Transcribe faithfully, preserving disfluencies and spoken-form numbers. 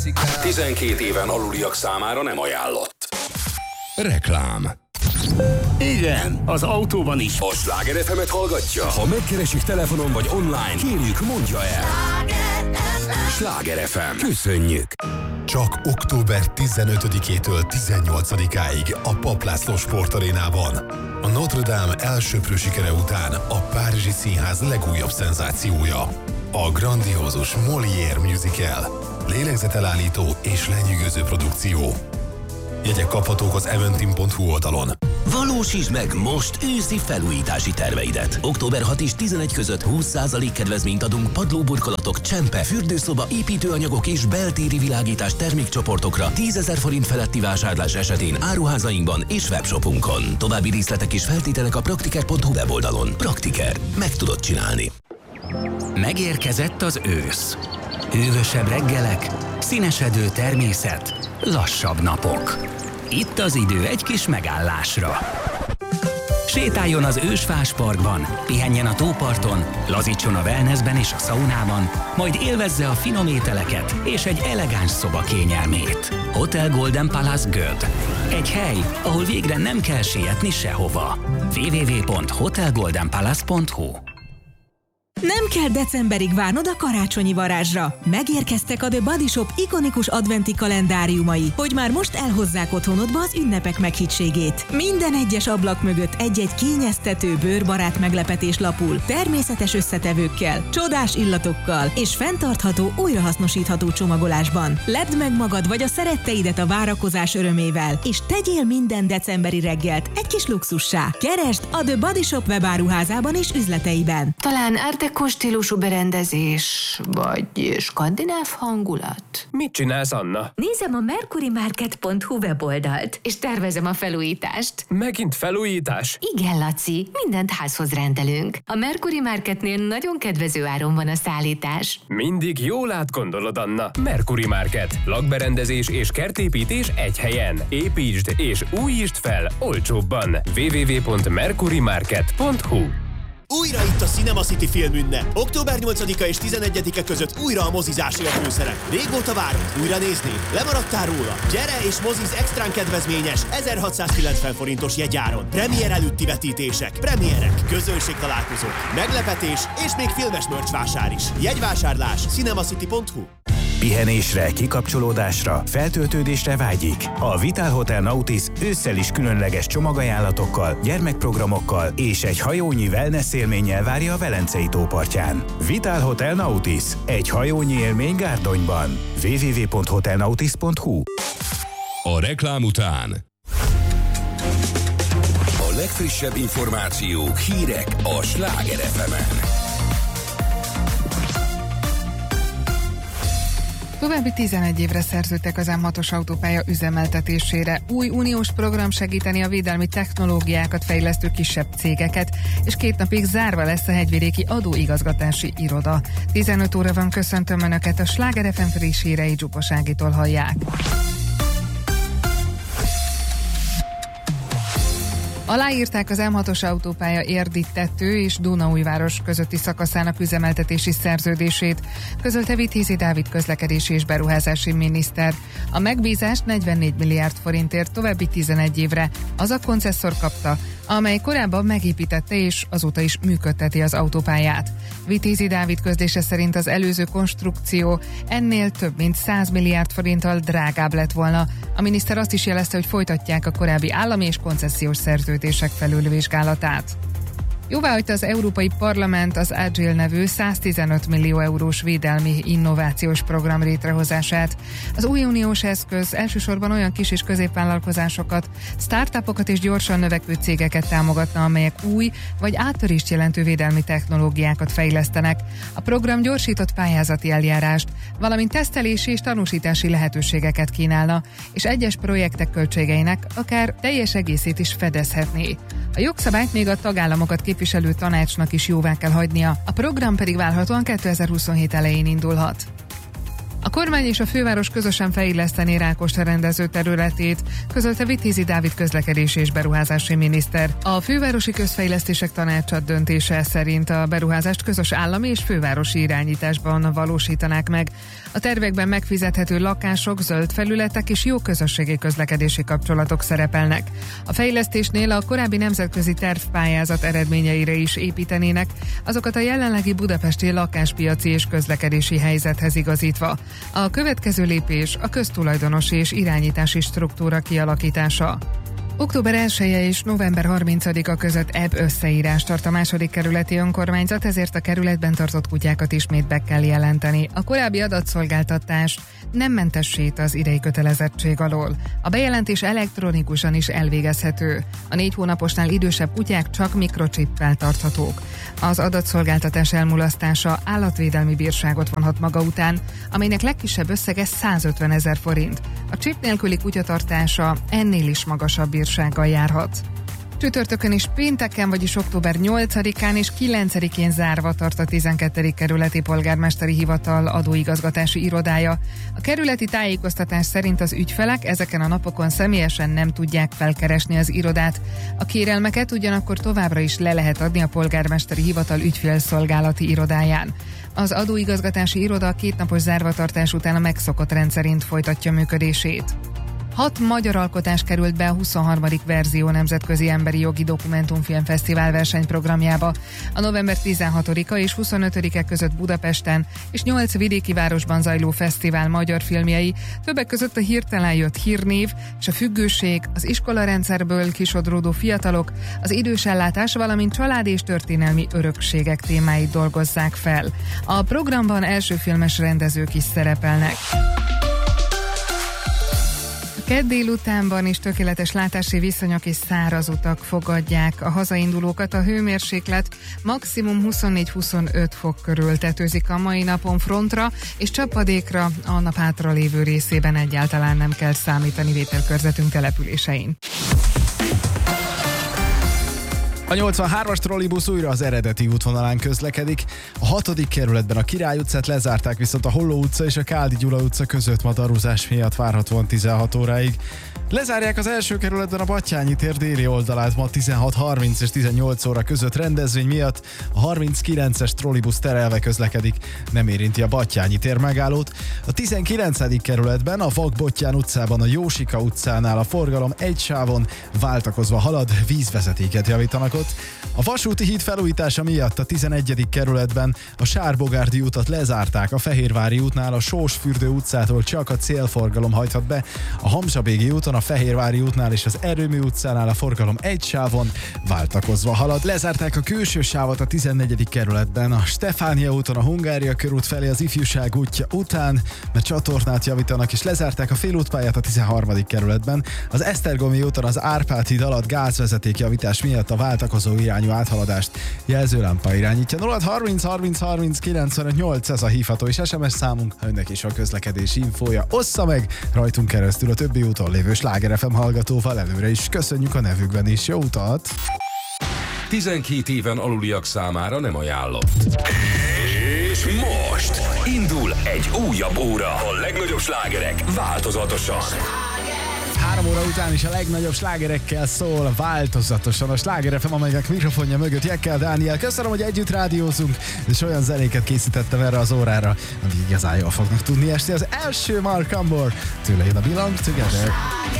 tizenkét éven aluliak számára nem ajánlott. Reklám. Igen, az autóban is. A Sláger ef emet hallgatja? Ha megkeresik telefonon vagy online, kérjük, mondja el. Sláger ef em. Köszönjük! Csak október tizenötödikétől tizennyolcadikáig a Papp László Sportarénában. A Notre Dame elsöprő sikere után a Párizsi Színház legújabb szenzációja. A grandiózus Molière musical. Lélegzetelállító és lenyűgöző produkció. Jegyek kaphatók az eventim pont hu oldalon. Valósítsd meg most őszi felújítási terveidet. október hatodika és tizenegy között húsz százalék kedvezményt adunk padlóburkolatok, csempe, fürdőszoba, építőanyagok és beltéri világítás termékcsoportokra tízezer forint feletti vásárlás esetén áruházainkban és webshopunkon. További részletek és feltételek a praktiker pont hu weboldalon. Praktiker. Meg tudod csinálni. Megérkezett az ősz. Hűvösebb reggelek, színesedő természet, lassabb napok. Itt az idő egy kis megállásra. Sétáljon az Ősfás Parkban, pihenjen a tóparton, lazítson a wellnessben és a szaunában, majd élvezze a finom ételeket és egy elegáns szoba kényelmét. Hotel Golden Palace Göd. Egy hely, ahol végre nem kell sietni sehova. double-u double-u double-u pont hotel golden palace pont hu. Nem kell decemberig várnod a karácsonyi varázsra. Megérkeztek a The Body Shop ikonikus adventi kalendáriumai, hogy már most elhozzák otthonodba az ünnepek meghittségét. Minden egyes ablak mögött egy-egy kényeztető, bőrbarát meglepetés lapul, természetes összetevőkkel, csodás illatokkal és fenntartható, újrahasznosítható csomagolásban. Lepd meg magad vagy a szeretteidet a várakozás örömével, és tegyél minden decemberi reggelt egy kis luxussá. Keresd a The Body Shop webáruházában és üzleteiben. Talán Art Deco stílusú berendezés, vagy skandináv hangulat? Mit csinálsz, Anna? Nézem a mercury market pont hu weboldalt, és tervezem a felújítást. Megint felújítás? Igen, Laci, mindent házhoz rendelünk. A Mercury Marketnél nagyon kedvező áron van a szállítás. Mindig jól átgondolod, Anna. Mercury Market. Lakberendezés és kertépítés egy helyen. Építsd és újítsd fel olcsóbban. double-u double-u double-u pont mercury market pont hu. Újra itt a Cinema City filmünnep. október nyolcadika és tizenegyedike között újra a mozizásé a főszerep. Régóta várod? Újra nézni? Lemaradtál róla? Gyere és moziz extrán kedvezményes ezerhatszázkilencven forintos jegyáron. Premier előtti vetítések, premierek, közönségtalálkozók, meglepetés és még filmes merch vásár is. Jegyvásárlás cinemacity pont hu. Pihenésre, kikapcsolódásra, feltöltődésre vágyik. A Vital Hotel Nautis ősszel is különleges csomagajánlatokkal, gyermekprogramokkal és egy hajónyi wellness élménnyel várja a Velencei tópartján. Vital Hotel Nautis. Egy hajónyi élmény Gárdonyban. double-u double-u double-u pont hotel nautis pont hu. A reklám után a legfrissebb információk, hírek a Sláger ef emen. További tizenegy évre szerződtek az M hatos autópálya üzemeltetésére. Új uniós program segíteni a védelmi technológiákat fejlesztő kisebb cégeket, és két napig zárva lesz a hegyvidéki adóigazgatási iroda. tizenöt óra van, köszöntöm Önöket, a Sláger ef em friss hírei Zsupas Ágitól hallják. Aláírták az M hatos autópálya Érdi-Tető és Dunaújváros közötti szakaszának üzemeltetési szerződését, közölte Vitézi Dávid közlekedési és beruházási miniszter. A megbízást negyvennégy milliárd forintért további tizenegy évre az a koncesszor kapta, amely korábban megépítette és azóta is működteti az autópályát. Vitézi Dávid közlése szerint az előző konstrukció ennél több mint száz milliárd forinttal drágább lett volna. A miniszter azt is jelezte, hogy folytatják a korábbi állami és koncesziós szerződések felülvizsgálatát. Jóváhagyta az Európai Parlament az Agile nevű száztizenöt millió eurós védelmi innovációs program létrehozását. Az új uniós eszköz elsősorban olyan kis és középvállalkozásokat, startupokat és gyorsan növekvő cégeket támogatna, amelyek új vagy áttörést jelentő védelmi technológiákat fejlesztenek. A program gyorsított pályázati eljárást, valamint tesztelési és tanúsítási lehetőségeket kínálna, és egyes projektek költségeinek akár teljes egészét is fedezhetné. A jogszabályt még a tagállamokat képviselő tanácsnak is jóvá kell hagynia, a program pedig várhatóan kétezer-huszonhét elején indulhat. A kormány és a főváros közösen fejlesztené Rákosta rendező területét, közölte Vitézi Dávid közlekedési és beruházási miniszter. A fővárosi közfejlesztések tanácsa döntése szerint a beruházást közös állami és fővárosi irányításban valósítanák meg. A tervekben megfizethető lakások, zöld felületek és jó közösségi közlekedési kapcsolatok szerepelnek. A fejlesztésnél a korábbi nemzetközi tervpályázat eredményeire is építenének, azokat a jelenlegi budapesti lakáspiaci és közlekedési helyzethez igazítva. A következő lépés a köztulajdonosi és irányítási struktúra kialakítása. október elseje és november harmincadika között ebb összeírás tart a második kerületi önkormányzat, ezért a kerületben tartott kutyákat ismét be kell jelenteni. A korábbi adatszolgáltatás nem mentesít az idei kötelezettség alól. A bejelentés elektronikusan is elvégezhető. A négy hónaposnál idősebb kutyák csak mikrochippel tarthatók. Az adatszolgáltatás elmulasztása állatvédelmi bírságot vonhat maga után, amelynek legkisebb összege százötven ezer forint. A chip nélküli kutyatartása ennél is magasabb bírsággal járhat. Csütörtökön és pénteken, vagyis október nyolcadikán és kilencedikén zárva tart a tizenkettedik kerületi polgármesteri hivatal adóigazgatási irodája. A kerületi tájékoztatás szerint az ügyfelek ezeken a napokon személyesen nem tudják felkeresni az irodát. A kérelmeket ugyanakkor továbbra is le lehet adni a polgármesteri hivatal ügyfélszolgálati irodáján. Az adóigazgatási iroda kétnapos zárvatartás után a megszokott rendszerint folytatja működését. Hat magyar alkotás került be a huszonharmadik verzió Nemzetközi Emberi Jogi Dokumentumfilm Fesztivál versenyprogramjába. A november tizenhatodika és huszonötödike között Budapesten és nyolc vidéki városban zajló fesztivál magyar filmjei, többek között a hirtelen jött hírnév és a függőség, az iskolarendszerből kisodródó fiatalok, az idősellátás, valamint család és történelmi örökségek témáit dolgozzák fel. A programban első filmes rendezők is szerepelnek. Kedd délutánban is tökéletes látási viszonyok és száraz utak fogadják a hazaindulókat. A hőmérséklet maximum huszonnégy-huszonöt fok körül tetőzik a mai napon frontra, és csapadékra a nap hátralévő részében egyáltalán nem kell számítani vételkörzetünk településein. A nyolcvanhármas trollibusz újra az eredeti útvonalán közlekedik. A hatodik kerületben a Király utcát lezárták, viszont a Holló utca és a Káldi Gyula utca között ma darúzás miatt várhatóan tizenhat óráig. Lezárják az első kerületben a Batthyány tér déli oldalát ma tizenhat harminc és tizennyolc óra között rendezvény miatt. A harminckilences trollibusz terelve közlekedik, nem érinti a Batthyány tér megállót. A tizenkilencedik kerületben a Vak-Bottyán utcában a Jósika utcánál a forgalom egy sávon váltakozva halad, vízvezetéket javítanak ott. A vasúti híd felújítása miatt a tizenegyedik kerületben a Sárbogárdi utat lezárták, a Fehérvári útnál a Sósfürdő utcától csak a célforgalom hajthat be, a Hamzsabégi úton, a Fehérvári útnál és az Erőmű utcánál a forgalom egy sávon váltakozva halad. Lezárták a külső sávot a tizennegyedik kerületben, a Stefánia úton a Hungária körút felé az Ifjúság útja után, mert csatornát javítanak, és lezárták a félútpályát a tizenharmadik kerületben. Az Esztergomi úton az Árpád híd alatt gázvezeték javítás miatt a váltakozó irányú áthaladást jelzőlámpa irányítja. nulla harminc harminc harminc kilencvenöt nyolc ez a hívható és es em es számunk, ha önnek is a közlekedési infója. Ossza meg rajtunk keresztül a többi úton lévő Sláger ef em hallgatóval. Előre is köszönjük a nevükben is. Jó utat! tizenkét éven aluliak számára nem ajánlott. És most indul egy újabb óra. A legnagyobb slágerek változatosan. Három óra után is a legnagyobb slágerekkel szól változatosan a Sláger ef em, amelyek mikrofonja mögött Jekkel Dániel. Köszönöm, hogy együtt rádiózunk, és olyan zenéket készítettem erre az órára, amíg igazán jól fognak tudni esni. Az első Mark Ambor, tőle jön a Belong Together.